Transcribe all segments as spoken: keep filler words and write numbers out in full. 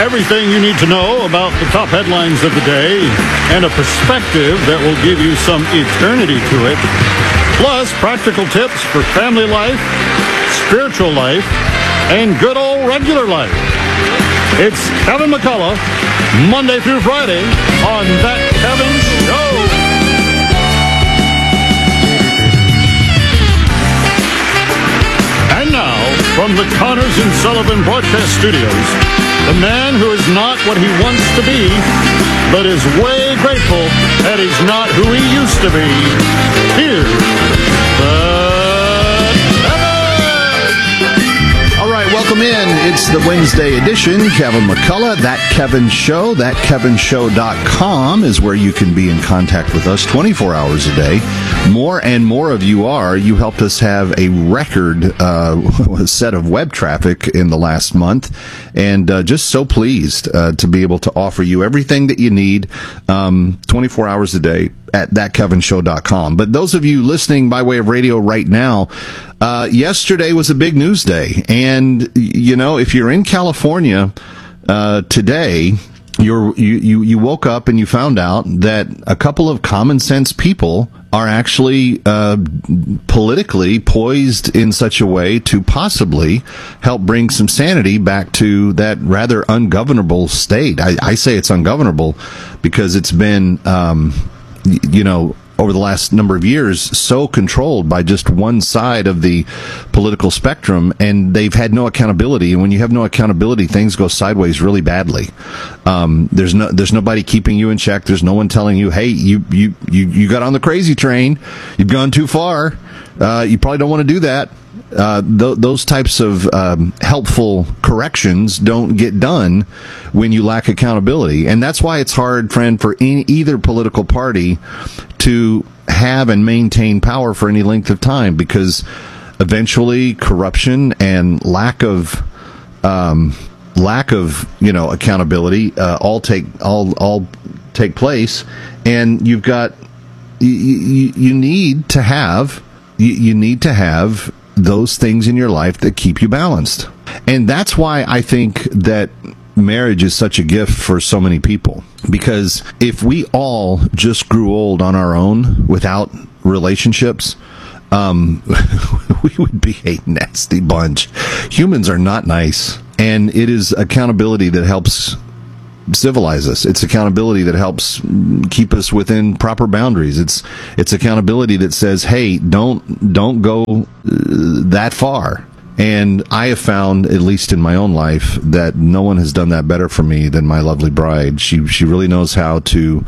Everything you need to know about the top headlines of the day and a perspective that will give you some eternity to it. Plus, practical tips for family life, spiritual life, and good old regular life. It's Kevin McCullough, Monday through Friday on That Kevin Show. And now, from the Connors and Sullivan Broadcast Studios, the man who is not what he wants to be, but is way grateful that he's not who he used to be. Here's the All right, welcome in. It's the Wednesday edition. Kevin McCullough, That Kevin Show. That Kevin Show dot com is where you can be in contact with us twenty-four hours a day. More and more of you are. You helped us have a record uh, set of web traffic in the last month, and uh, just so pleased uh, to be able to offer you everything that you need um, twenty-four hours a day at That Kevin Show dot com. But those of you listening by way of radio right now, uh, yesterday was a big news day. And, you know, if you're in California uh, today, you're, you, you, you woke up and you found out that a couple of common sense people are actually uh, politically poised in such a way to possibly help bring some sanity back to that rather ungovernable state. I, I say it's ungovernable because it's been, um, you know, over the last number of years, so controlled by just one side of the political spectrum, and they've had no accountability. And when you have no accountability, things go sideways really badly. Um, there's no, there's nobody keeping you in check. There's no one telling you, hey, you, you, you, you got on the crazy train. You've gone too far. Uh, you probably don't want to do that. Uh, th- those types of um, helpful corrections don't get done when you lack accountability. And that's why it's hard, friend, for any, either political party to have and maintain power for any length of time, because eventually corruption and lack of um, lack of you know accountability uh, all take all all take place, and you've got you, you, you need to have you, you need to have those things in your life that keep you balanced. And that's why I think that marriage is such a gift for so many people. Because if we all just grew old on our own without relationships, um, we would be a nasty bunch. Humans are not nice. And it is accountability that helps civilize us. It's accountability that helps keep us within proper boundaries. It's it's accountability that says, hey, don't don't go uh, that far. And I have found, at least in my own life, that no one has done that better for me than my lovely bride. She she really knows how to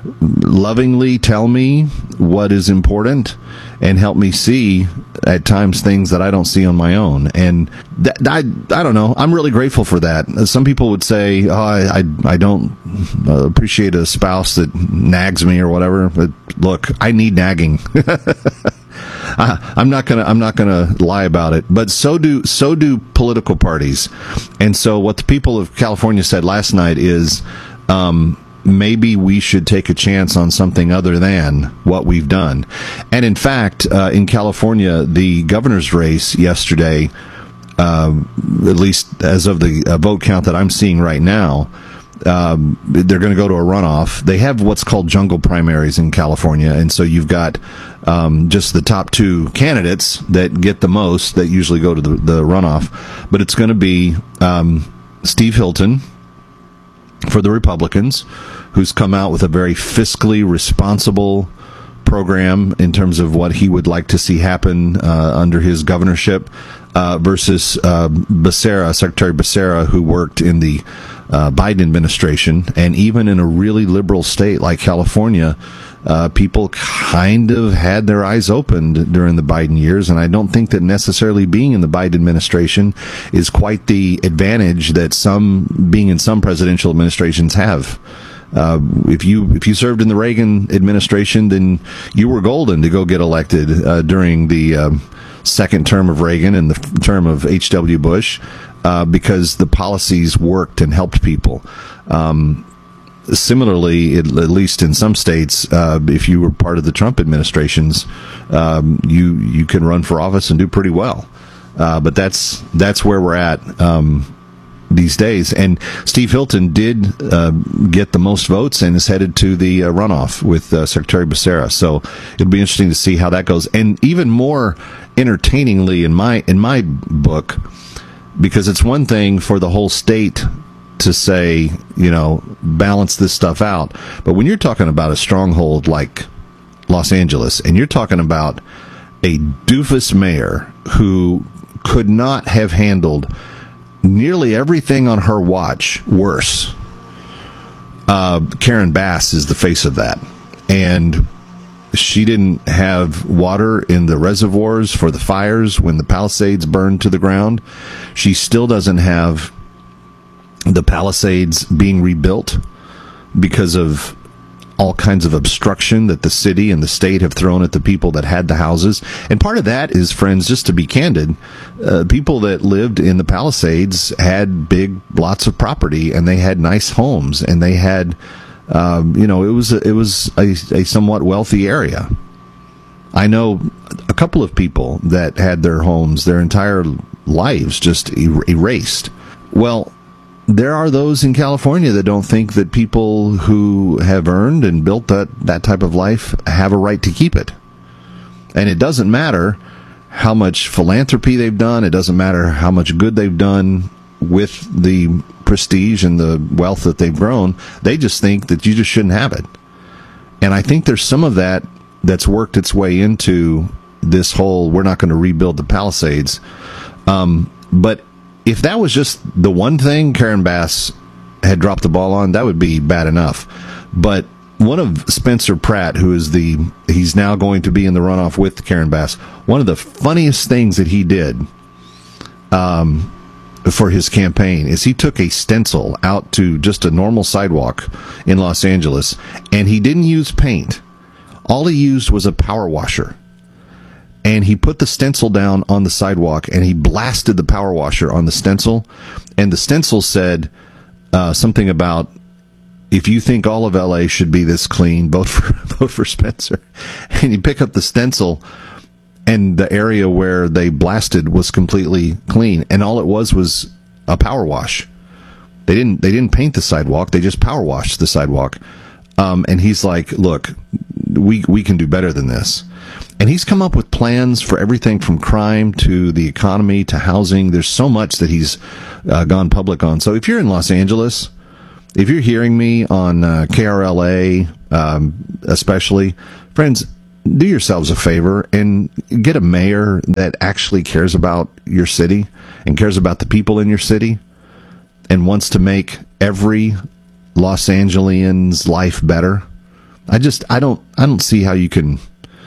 lovingly tell me what is important and help me see at times things that I don't see on my own. And that, I I don't know. I'm really grateful for that. Some people would say, oh, I, I, I don't appreciate a spouse that nags me or whatever. But look, I need nagging. I, I'm not gonna. I'm not gonna lie about it. But so do so do political parties. And so what the people of California said last night is, um, maybe we should take a chance on something other than what we've done. And in fact, uh, in California, the governor's race yesterday, uh, at least as of the uh, vote count that I'm seeing right now, um, they're going to go to a runoff. They have what's called jungle primaries in California, and so you've got um, just the top two candidates that get the most that usually go to the, the runoff. But it's going to be um, Steve Hilton for the Republicans, who's come out with a very fiscally responsible program in terms of what he would like to see happen uh, under his governorship, uh, versus uh, Becerra, Secretary Becerra, who worked in the uh, Biden administration. And even in a really liberal state like California, uh, people kind of had their eyes opened during the Biden years. And I don't think that necessarily being in the Biden administration is quite the advantage that some being in some presidential administrations have. Uh, if you if you served in the Reagan administration, then you were golden to go get elected uh, during the uh, second term of Reagan and the term of H W Bush, uh, because the policies worked and helped people. Um, similarly, it, at least in some states, uh, if you were part of the Trump administrations, um, you you can run for office and do pretty well. Uh, but that's that's where we're at. Um, these days. And Steve Hilton did uh, get the most votes and is headed to the uh, runoff with uh, Secretary Becerra. So it'll be interesting to see how that goes. And even more entertainingly in my in my book, because it's one thing for the whole state to say, you know, balance this stuff out. But when you're talking about a stronghold like Los Angeles, and you're talking about a doofus mayor who could not have handled nearly everything on her watch worse, uh, Karen Bass is the face of that. And she didn't have water in the reservoirs for the fires when the Palisades burned to the ground. She still doesn't have the Palisades being rebuilt because of all kinds of obstruction that the city and the state have thrown at the people that had the houses. And part of that is, friends, just to be candid, uh, people that lived in the Palisades had big lots of property, and they had nice homes, and they had, um, you know, it was a, it was a, a somewhat wealthy area. I know a couple of people that had their homes, their entire lives just er- erased. Well, there are those in California that don't think that people who have earned and built that, that type of life have a right to keep it. And it doesn't matter how much philanthropy they've done. It doesn't matter how much good they've done with the prestige and the wealth that they've grown. They just think that you just shouldn't have it. And I think there's some of that that's worked its way into this whole, we're not going to rebuild the Palisades. Um, but if that was just the one thing Karen Bass had dropped the ball on, that would be bad enough. But one of Spencer Pratt, who is the, he's now going to be in the runoff with Karen Bass, one of the funniest things that he did um, for his campaign is he took a stencil out to just a normal sidewalk in Los Angeles, and he didn't use paint. All he used was a power washer. And he put the stencil down on the sidewalk, and he blasted the power washer on the stencil. And the stencil said uh, something about, if you think all of L A should be this clean, vote for vote for Spencer. And you pick up the stencil, and the area where they blasted was completely clean, and all it was was a power wash. They didn't they didn't paint the sidewalk; they just power washed the sidewalk. Um, and he's like, "Look, we we can do better than this." And he's come up with plans for everything from crime to the economy to housing. There's so much that he's uh, gone public on. So if you're in Los Angeles, if you're hearing me on uh, K R L A, um, especially, friends, do yourselves a favor and get a mayor that actually cares about your city and cares about the people in your city and wants to make every Los Angelian's life better. I just, I don't, I don't see how you can,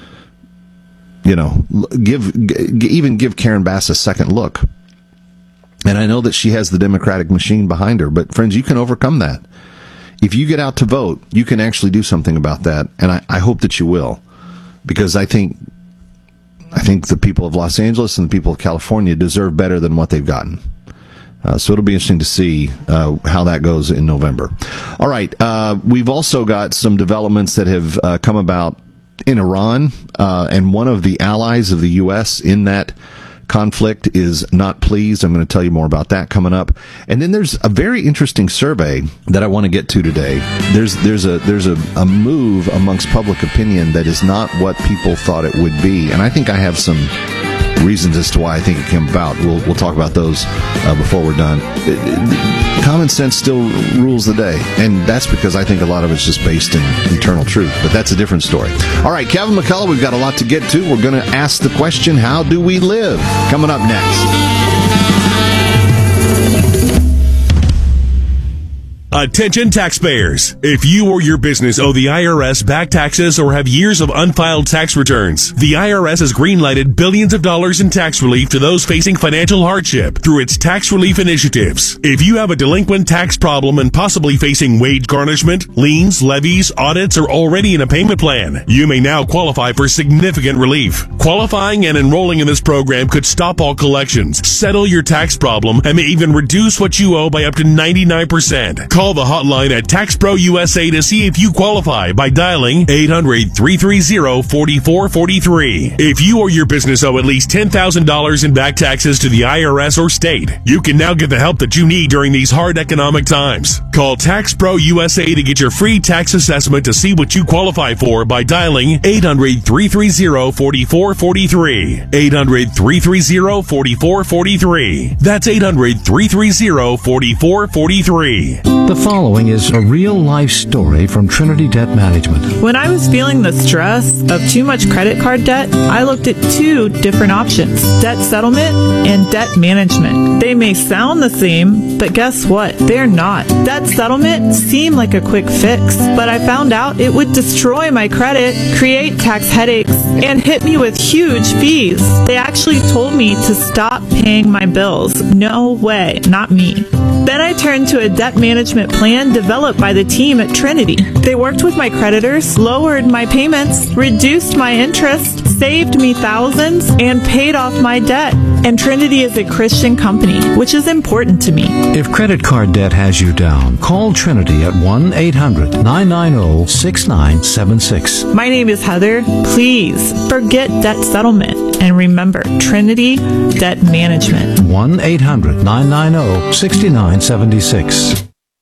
you know, give g- even give Karen Bass a second look. And I know that she has the Democratic machine behind her, but friends, you can overcome that. If you get out to vote, you can actually do something about that, and I, I hope that you will, because I think I think the people of Los Angeles and the people of California deserve better than what they've gotten. Uh, so it'll be interesting to see uh, how that goes in November. All right, uh, we've also got some developments that have uh, come about in Iran, uh, and one of the allies of the U S in that conflict is not pleased. I'm going to tell you more about that coming up. And then there's a very interesting survey that I want to get to today. There's there's a there's a, a move amongst public opinion that is not what people thought it would be, and I think I have some reasons as to why I think it came about. We'll we'll talk about those uh, before we're done. It, it, common sense still rules the day, and that's because I think a lot of it's just based in eternal truth, but that's a different story. All right, Kevin McCullough, we've got a lot to get to. We're going to ask the question, how do we live? Coming up next. Attention taxpayers. If you or your business owe the I R S back taxes or have years of unfiled tax returns, the I R S has greenlighted billions of dollars in tax relief to those facing financial hardship through its tax relief initiatives. If you have a delinquent tax problem and possibly facing wage garnishment, liens, levies, audits, or already in a payment plan, you may now qualify for significant relief. Qualifying and enrolling in this program could stop all collections, settle your tax problem, and may even reduce what you owe by up to ninety-nine percent. Call Call the hotline at TaxPro U S A to see if you qualify by dialing eight hundred, three three zero, four four four three. If you or your business owe at least ten thousand dollars in back taxes to the I R S or state, you can now get the help that you need during these hard economic times. Call TaxPro U S A to get your free tax assessment to see what you qualify for by dialing eight hundred, three three zero, four four four three. eight hundred, three three zero, four four four three. That's eight hundred, three three zero, four four four three. The following is a real-life story from Trinity Debt Management. When I was feeling the stress of too much credit card debt, I looked at two different options: debt settlement and debt management. They may sound the same, but guess what? They're not. Debt settlement seemed like a quick fix, but I found out it would destroy my credit, create tax headaches, and hit me with huge fees. They actually told me to stop paying my bills. No way, not me. Then I turned to a debt management plan developed by the team at Trinity. They worked with my creditors, lowered my payments, reduced my interest, saved me thousands, and paid off my debt. And Trinity is a Christian company, which is important to me. If credit card debt has you down, call Trinity at one eight hundred, nine nine zero, six nine seven six. My name is Heather. Please forget debt settlement and remember Trinity Debt Management. one eight hundred, nine nine zero, six nine seven six.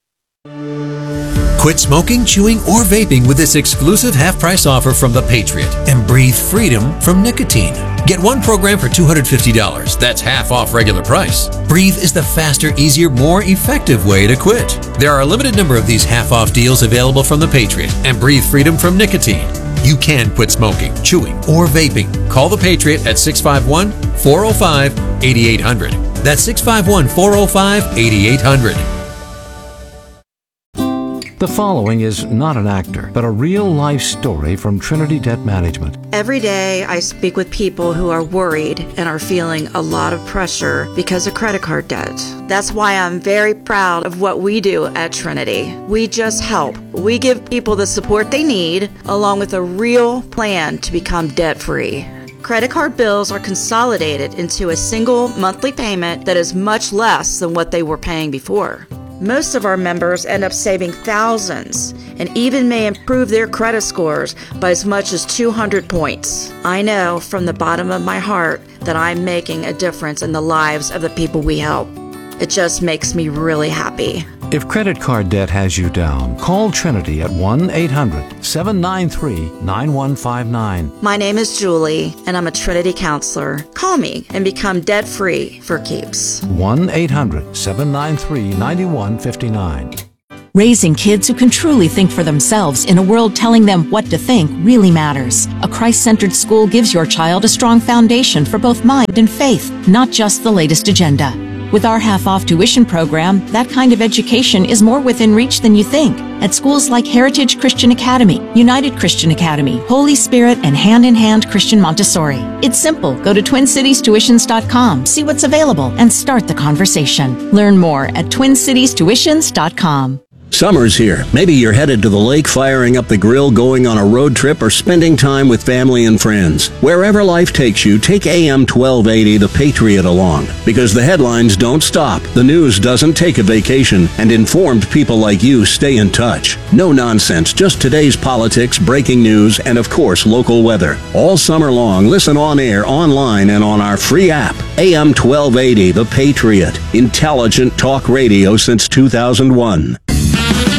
Quit smoking, chewing, or vaping with this exclusive half-price offer from The Patriot and breathe freedom from nicotine. Get one program for two hundred fifty dollars. That's half off regular price. Breathe is the faster, easier, more effective way to quit. There are a limited number of these half-off deals available from The Patriot and breathe freedom from nicotine. You can quit smoking, chewing, or vaping. Call The Patriot at six five one, four oh five, eight eight hundred. That's six five one, four oh five, eight eight hundred. The following is not an actor, but a real-life story from Trinity Debt Management. Every day I speak with people who are worried and are feeling a lot of pressure because of credit card debt. That's why I'm very proud of what we do at Trinity. We just help. We give people the support they need, along with a real plan to become debt-free. Credit card bills are consolidated into a single monthly payment that is much less than what they were paying before. Most of our members end up saving thousands and even may improve their credit scores by as much as two hundred points. I know from the bottom of my heart that I'm making a difference in the lives of the people we help. It just makes me really happy. If credit card debt has you down, call Trinity at one eight hundred, seven nine three, nine one five nine. My name is Julie, and I'm a Trinity counselor. Call me and become debt-free for keeps. one eight hundred, seven nine three, nine one five nine. Raising kids who can truly think for themselves in a world telling them what to think really matters. A Christ-centered school gives your child a strong foundation for both mind and faith, not just the latest agenda. With our half-off tuition program, that kind of education is more within reach than you think. At schools like Heritage Christian Academy, United Christian Academy, Holy Spirit, and Hand in Hand Christian Montessori. It's simple. Go to twin cities tuitions dot com, see what's available, and start the conversation. Learn more at twin cities tuitions dot com. Summer's here. Maybe you're headed to the lake, firing up the grill, going on a road trip, or spending time with family and friends. Wherever life takes you, take A M twelve eighty The Patriot along. Because the headlines don't stop, the news doesn't take a vacation, and informed people like you stay in touch. No nonsense, just today's politics, breaking news, and of course, local weather. All summer long, listen on air, online, and on our free app. A M twelve eighty The Patriot. Intelligent talk radio since two thousand one.